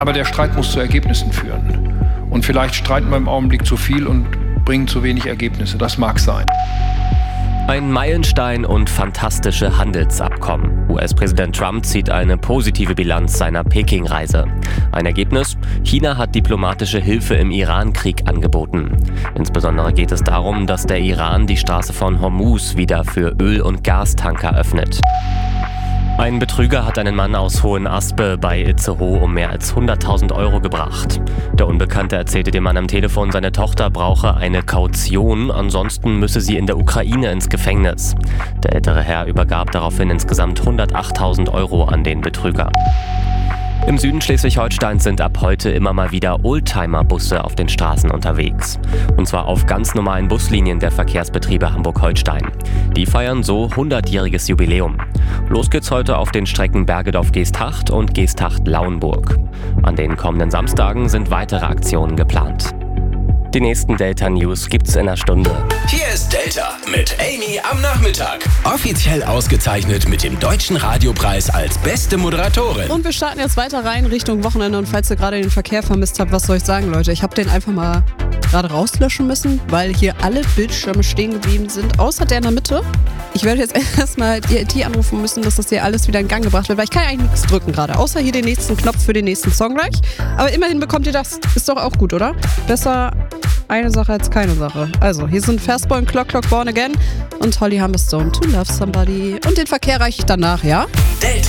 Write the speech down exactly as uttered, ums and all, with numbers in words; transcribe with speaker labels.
Speaker 1: Aber der Streit muss zu Ergebnissen führen. Und vielleicht streiten wir im Augenblick zu viel und bringen zu wenig Ergebnisse. Das mag sein.
Speaker 2: Ein Meilenstein und fantastische Handelsabkommen. U S-Präsident Trump zieht eine positive Bilanz seiner Peking-Reise. Ein Ergebnis? China hat diplomatische Hilfe im Iran-Krieg angeboten. Insbesondere geht es darum, dass der Iran die Straße von Hormuz wieder für Öl- und Gastanker öffnet. Ein Betrüger hat einen Mann aus Hohenaspe bei Itzehoe um mehr als hunderttausend Euro gebracht. Der Unbekannte erzählte dem Mann am Telefon, seine Tochter brauche eine Kaution, ansonsten müsse sie in der Ukraine ins Gefängnis. Der ältere Herr übergab daraufhin insgesamt hundertachttausend Euro an den Betrüger. Im Süden Schleswig-Holsteins sind ab heute immer mal wieder Oldtimer-Busse auf den Straßen unterwegs. Und zwar auf ganz normalen Buslinien der Verkehrsbetriebe Hamburg-Holstein. Die feiern so hundertjähriges Jubiläum. Los geht's heute auf den Strecken Bergedorf-Geesthacht und Geesthacht-Lauenburg. An den kommenden Samstagen sind weitere Aktionen geplant. Die nächsten Delta-News gibt's in einer Stunde.
Speaker 3: Hier ist Delta mit Amy am Nachmittag. Offiziell ausgezeichnet mit dem Deutschen Radiopreis als beste Moderatorin.
Speaker 4: Und wir starten jetzt weiter rein Richtung Wochenende. Und falls ihr gerade den Verkehr vermisst habt, was soll ich sagen, Leute? Ich habe den einfach mal gerade rauslöschen müssen, weil hier alle Bildschirme stehen geblieben sind, außer der in der Mitte. Ich werde jetzt erstmal die I T anrufen müssen, dass das hier alles wieder in Gang gebracht wird, weil ich kann eigentlich nichts drücken gerade, außer hier den nächsten Knopf für den nächsten Song gleich. Aber immerhin bekommt ihr das. Ist doch auch gut, oder? Besser eine Sache als keine Sache. Also, hier sind Fastball und Clock Clock Born Again und Holly Humberstone, To Love Somebody. Und den Verkehr reiche ich danach, ja?
Speaker 3: Delta.